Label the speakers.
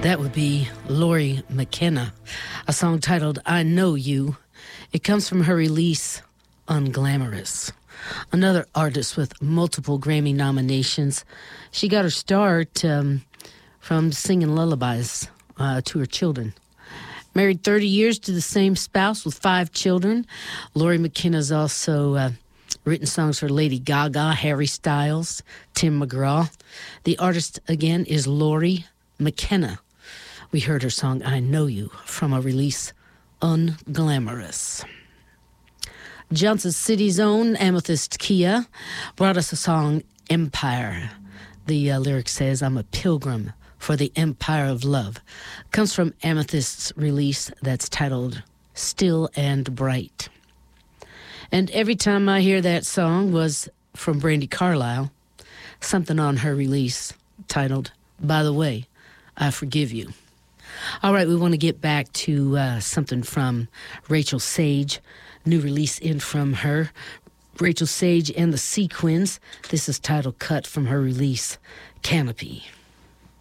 Speaker 1: That would be Lori McKenna, a song titled I Know You. It comes from her release, Unglamorous. Another artist with multiple Grammy nominations. She got her start from singing lullabies to her children. Married 30 years to the same spouse with 5 children. Lori McKenna's also written songs for Lady Gaga, Harry Styles, Tim McGraw. The artist, again, is Lori McKenna. We heard her song, I Know You, from a release, Unglamorous. Johnson City's own Amethyst Kia brought us a song, Empire. The lyric says, I'm a pilgrim for the empire of love. Comes from Amethyst's release that's titled Still and Bright. And every time I hear that song was from Brandi Carlile, something on her release titled, By the Way, I Forgive You. All right, we want to get back to something from Rachel Sage, new release in from her. Rachel Sage and the Sequins. This is title cut from her release, Canopy.